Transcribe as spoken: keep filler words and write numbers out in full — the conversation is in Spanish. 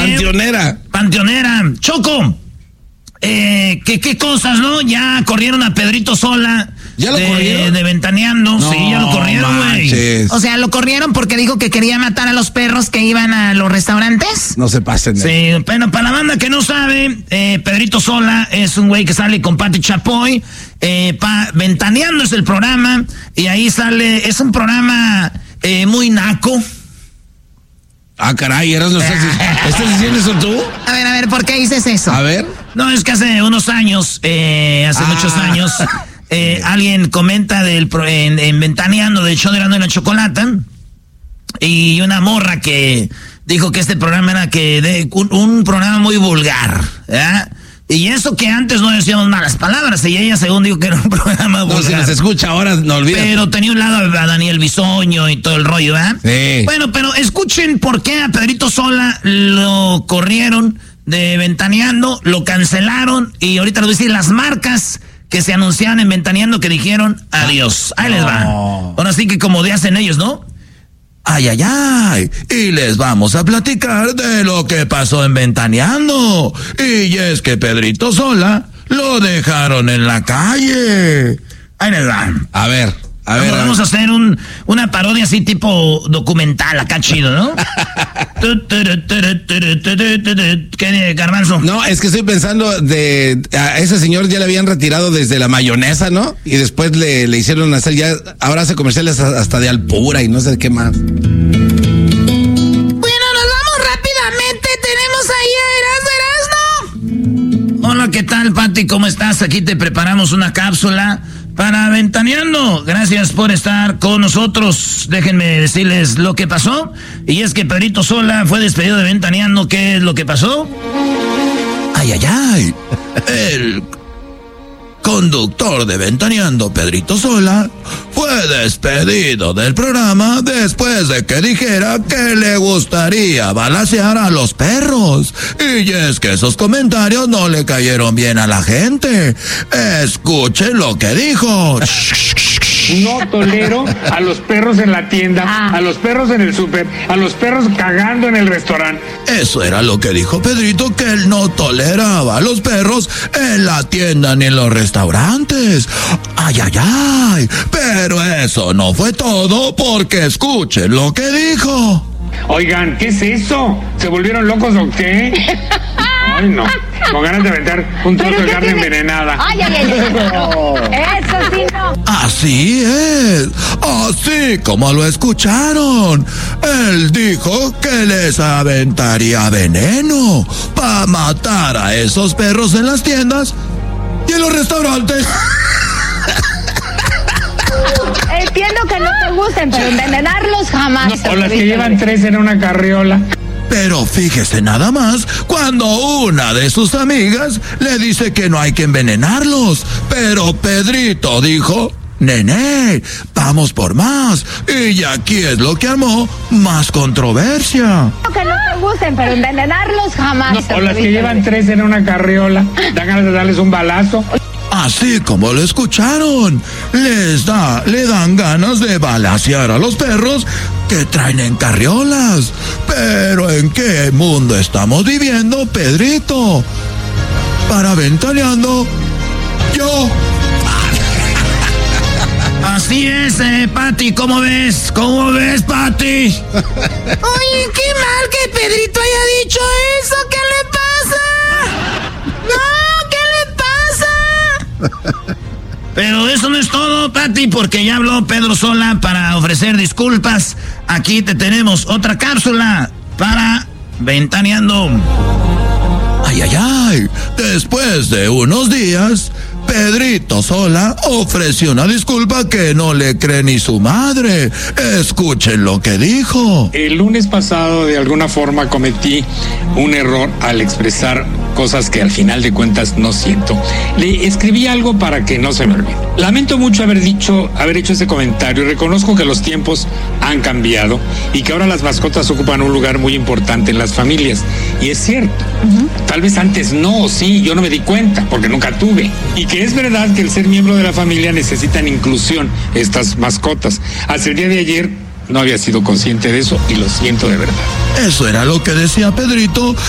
Panteonera. Panteonera. Choco, eh, ¿qué, qué cosas, no? Ya corrieron a Pedrito Sola. ¿Ya lo de, corrieron? De Ventaneando, no, sí, ya lo corrieron, güey. O sea, lo corrieron porque dijo que quería matar a los perros que iban a los restaurantes. No se pasen. Sí, bueno, para la banda que no sabe, eh, Pedrito Sola es un güey que sale con Pati Chapoy. Eh, pa, Ventaneando es el programa. Y ahí sale, es un programa eh, muy naco. Ah, caray, ¿eras no estás, ¿estás diciendo eso tú? A ver, a ver, ¿por qué dices eso? A ver. No, es que hace unos años, eh, hace ah. muchos años... Eh, alguien comenta del en, en Ventaneando del show de Erasmo y la Chocolata y una morra que dijo que este programa era que de, un, un programa muy vulgar, ¿verdad? Y eso que antes no decíamos malas palabras y ella según dijo que era un programa vulgar. No, si nos escucha ahora, no olvides. Pero tenía un lado a Daniel Bisoño y todo el rollo, ¿verdad? Sí. Bueno, pero escuchen por qué a Pedrito Sola lo corrieron de Ventaneando, lo cancelaron y ahorita les voy a decir las marcas que se anunciaban en Ventaneando que dijeron adiós. Ahí no. les va. Ahora sí que como de hacen ellos, ¿no? Ay, ay, ay. Y les vamos a platicar de lo que pasó en Ventaneando. Y es que Pedrito Sola lo dejaron en la calle. Ahí les va. A ver. A ver, vamos, vamos a hacer un, una parodia así tipo documental, acá chido, ¿no? ¿Qué, Garbanzo? No, es que estoy pensando de... A ese señor ya le habían retirado desde la mayonesa, ¿no? Y después le, le hicieron hacer ya... Ahora hace comerciales hasta de Alpura y no sé qué más. Bueno, nos vamos rápidamente. Tenemos ahí a Erasmo, Erasmo. Hola, ¿qué tal, Pati? ¿Cómo estás? Aquí te preparamos una cápsula para Ventaneando. Gracias por estar con nosotros. Déjenme decirles lo que pasó. Y es que Pedrito Sola fue despedido de Ventaneando. ¿Qué es lo que pasó? Ay, ay, ay. El conductor de Ventaneando, Pedrito Sola, fue despedido del programa después de que dijera que le gustaría balacear a los perros. Y es que esos comentarios no le cayeron bien a la gente. Escuchen lo que dijo. No tolero a los perros en la tienda, ah. a los perros en el súper, a los perros cagando en el restaurante. Eso era lo que dijo Pedrito, que él no toleraba a los perros en la tienda ni en los restaurantes. Ay, ay, ay. Pero eso no fue todo, porque escuchen lo que dijo. Oigan, ¿qué es eso? ¿Se volvieron locos o qué? Ay, no. Con ganas de aventar un trozo de carne tiene... envenenada. Ay, ay, ay, ay. No. Eso sí no. Así es. Así como lo escucharon. Él dijo que les aventaría veneno para matar a esos perros en las tiendas y en los restaurantes. Entiendo que no te gusten, pero envenenarlos jamás. No, o las que llevan tres en una carriola. Pero fíjese nada más cuando una de sus amigas le dice que no hay que envenenarlos. Pero Pedrito dijo, nene, vamos por más. Y aquí es lo que armó más controversia. Que no te gusten, pero envenenarlos jamás. No, o las que llevan tres en una carriola. Dan ganas de darles un balazo. Así como lo escucharon, les da, le dan ganas de balacear a los perros que traen en carriolas. Pero ¿en qué mundo estamos viviendo, Pedrito? Para Ventaneando, yo. Así es, eh, Pati, ¿cómo ves? ¿Cómo ves, Pati? Oye, qué mal que Pedrito haya dicho eso. ¿Qué le pasa? No, ¿qué le pasa? Pero eso no es todo, Pati, porque ya habló Pedro Sola para ofrecer disculpas. Aquí te tenemos otra cápsula para Ventaneando. Ay, ay, ay. Después de unos días, Pedrito Sola ofreció una disculpa que no le cree ni su madre. Escuchen lo que dijo. El lunes pasado, de alguna forma, cometí un error al expresar cosas que al final de cuentas no siento. Le escribí algo para que no se me olvide. Lamento mucho haber dicho, haber hecho ese comentario. Reconozco que los tiempos han cambiado y que ahora las mascotas ocupan un lugar muy importante en las familias. Y es cierto. Uh-huh. Tal vez antes no, sí, yo no me di cuenta porque nunca tuve. Y que es verdad que el ser miembro de la familia necesitan inclusión, estas mascotas. Hasta el día de ayer no había sido consciente de eso y lo siento de verdad. Eso era lo que decía Pedrito.